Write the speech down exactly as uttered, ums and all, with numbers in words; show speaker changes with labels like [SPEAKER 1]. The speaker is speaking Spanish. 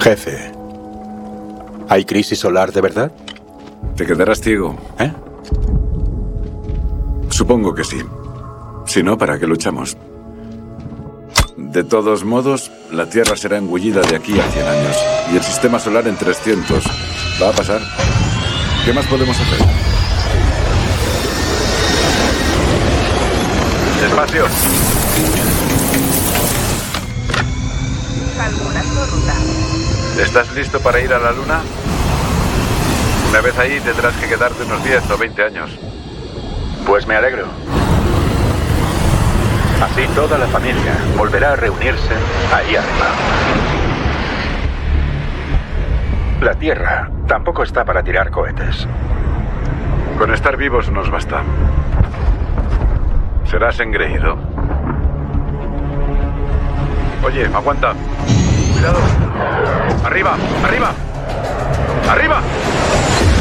[SPEAKER 1] Jefe, ¿hay crisis solar de verdad?
[SPEAKER 2] Te quedarás ciego.
[SPEAKER 1] ¿Eh?
[SPEAKER 2] Supongo que sí. Si no, ¿para qué luchamos? De todos modos, la Tierra será engullida de aquí a cien años. Y el sistema solar en trescientos. ¿Va a pasar? ¿Qué más podemos hacer?
[SPEAKER 3] Despacio.
[SPEAKER 4] Calculando ruta.
[SPEAKER 3] ¿Estás listo para ir a la Luna? Una vez ahí tendrás que quedarte unos diez o veinte años.
[SPEAKER 5] Pues me alegro. Así toda la familia volverá a reunirse ahí arriba. La Tierra tampoco está para tirar cohetes.
[SPEAKER 3] Con estar vivos nos basta. Serás engreído. Oye, aguanta. Cuidado. Arriba, arriba.